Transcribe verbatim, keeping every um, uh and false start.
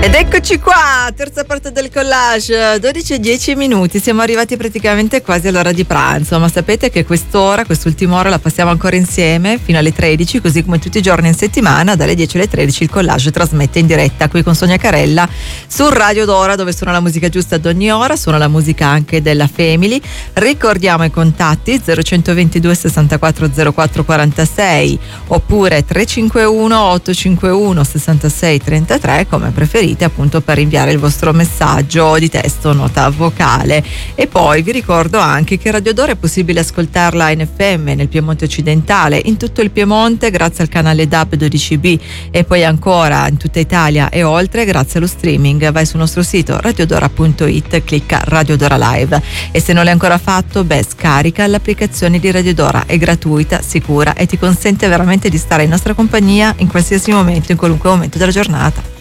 Ed eccoci qua, terza parte del collage, dodici e dieci minuti, siamo arrivati praticamente quasi all'ora di pranzo, ma sapete che quest'ora, quest'ultima ora la passiamo ancora insieme fino alle tredici, così come tutti i giorni in settimana, dalle dieci alle tredici il collage trasmette in diretta qui con Sonia Carella su Radio Dora, dove suona la musica giusta ad ogni ora, suona la musica anche della Family. Ricordiamo i contatti zero centoventidue sessantaquattro zero quattro quarantasei oppure tre cinque uno otto cinque uno sessantasei trentatré, come preferite, appunto, per inviare il vostro messaggio di testo, nota vocale. E poi vi ricordo anche che Radio Dora è possibile ascoltarla in F M nel Piemonte occidentale, in tutto il Piemonte grazie al canale D A B dodici B, e poi ancora in tutta Italia e oltre grazie allo streaming. Vai sul nostro sito radiodora punto it, clicca Radio Dora Live, e se non l'hai ancora fatto, beh, scarica l'applicazione di Radio Dora, è gratuita, sicura e ti consente veramente di stare in nostra compagnia in qualsiasi momento, in qualunque momento della giornata.